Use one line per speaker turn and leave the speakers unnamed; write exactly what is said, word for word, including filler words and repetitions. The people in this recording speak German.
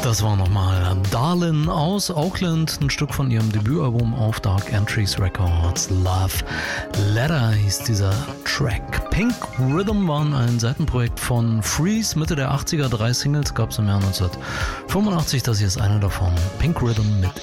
Das war nochmal Darlin aus Oakland, ein Stück von ihrem Debütalbum auf Dark Entries Records. Love Letter hieß dieser Track. Pink Rhythm waren ein Seitenprojekt von Freeze Mitte der achtziger. Drei Singles gab es im Jahr neunzehnhundertfünfundachtzig. Das hier ist eine davon. Pink Rhythm mit